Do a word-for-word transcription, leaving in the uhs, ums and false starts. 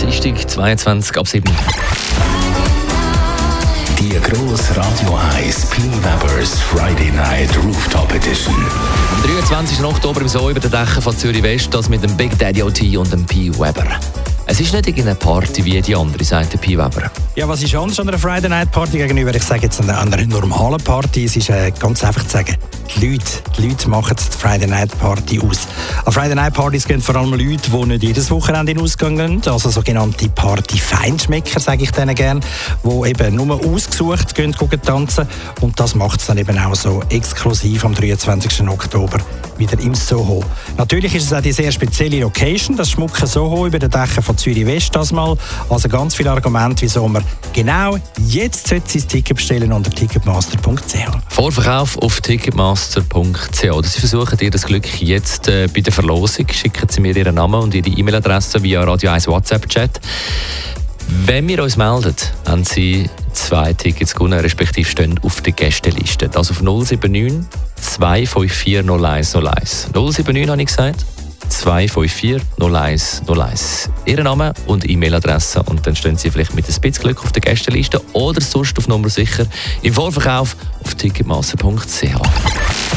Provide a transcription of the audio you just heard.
Dienstag, zweiundzwanzig ab sieben. Die grosse Radio eins P. Weber's Friday Night Rooftop Edition. Am dreiundzwanzigsten Oktober im Zoo über den Dächern von Zürich West, das mit dem Big Daddy O T und dem P. Weber. Es ist nicht irgendeine Party wie die andere, sagt der P. Weber. Ja, was ist anders an einer Friday Night Party gegenüber, ich sage jetzt, an einer normalen Party? Es ist äh, ganz einfach zu sagen, die Leute, die Leute machen die Friday Night Party aus. An Friday Night Partys gehen vor allem Leute, die nicht jedes Wochenende in den Ausgang gehen, also sogenannte Party-Feinschmecker, sage ich denen gerne, die eben nur ausgesucht gehen, gehen tanzen. Und das macht es dann eben auch so exklusiv am dreiundzwanzigsten Oktober wieder im Soho. Natürlich ist es auch die sehr spezielle Location, das schmucke Soho über den Dächern von Zürich West das mal. Also ganz viele Argumente, wieso man genau jetzt sein Ticket bestellen unter ticketmaster punkt c h. Vorverkauf auf ticketmaster punkt c h. Sie versuchen ihr das Glück jetzt äh, bei der Verlosung. Schicken Sie mir Ihren Namen und Ihre E-Mail-Adresse via Radio eins WhatsApp-Chat. Wenn wir uns melden, haben Sie zwei Tickets gewonnen, respektive stehen auf der Gästeliste. Das auf null sieben neun zwei fünf vier null eins null eins. null sieben neun habe ich gesagt. zwei fünf vier null eins null eins. Ihren Namen und E-Mail-Adresse und dann stehen Sie vielleicht mit ein bisschen Glück auf der Gästeliste oder sonst auf Nummer sicher im Vorverkauf auf ticketmaster punkt c h.